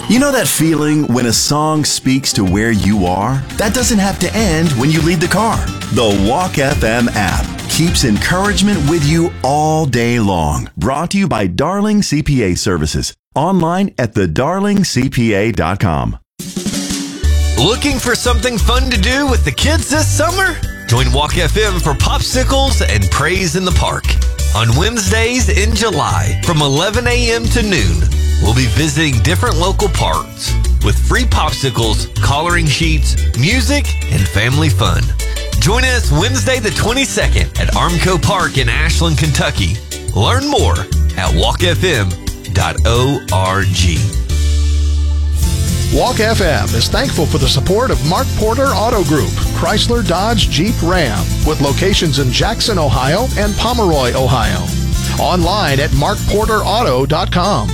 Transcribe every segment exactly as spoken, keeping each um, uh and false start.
You know that feeling when a song speaks to where you are? That doesn't have to end when you leave the car. The Walk F M app keeps encouragement with you all day long. Brought to you by Darling C P A Services. Online at the darling c p a dot com. Looking for something fun to do with the kids this summer? Join Walk F M for popsicles and praise in the park. On Wednesdays in July from eleven a.m. to noon, we'll be visiting different local parks with free popsicles, coloring sheets, music, and family fun. Join us Wednesday the twenty-second at Armco Park in Ashland, Kentucky. Learn more at walk f m dot org. Walk F M is thankful for the support of Mark Porter Auto Group, Chrysler, Dodge, Jeep, Ram, with locations in Jackson, Ohio and Pomeroy, Ohio. Online at mark porter auto dot com.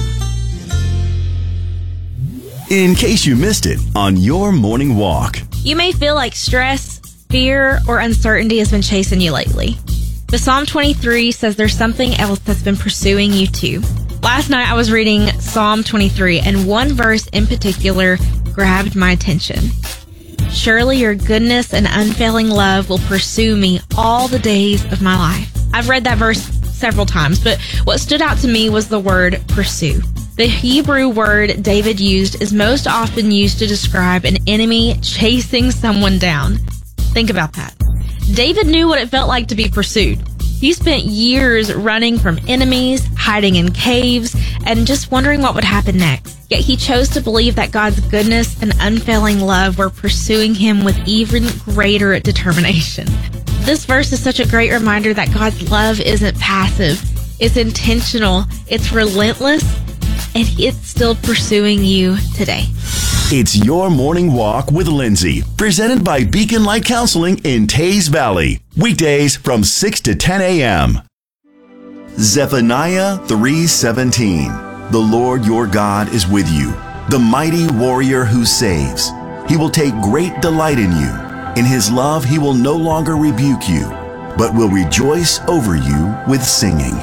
In case you missed it on your morning walk. You may feel like stress, fear, or uncertainty has been chasing you lately. But Psalm twenty-three says there's something else that's been pursuing you too. Last night I was reading Psalm twenty-three, and one verse in particular grabbed my attention. Surely your goodness and unfailing love will pursue me all the days of my life. I've read that verse several times, but what stood out to me was the word pursue. The Hebrew word David used is most often used to describe an enemy chasing someone down. Think about that. David knew what it felt like to be pursued. He spent years running from enemies, hiding in caves, and just wondering what would happen next. Yet he chose to believe that God's goodness and unfailing love were pursuing him with even greater determination. This verse is such a great reminder that God's love isn't passive. It's intentional. It's relentless. And it's still pursuing you today. It's your morning walk with Lindsay, presented by Beacon Light Counseling in Taze Valley. Weekdays from six to ten a.m. Zephaniah three seventeen. The Lord your God is with you, the mighty warrior who saves. He will take great delight in you. In his love he will no longer rebuke you, but will rejoice over you with singing.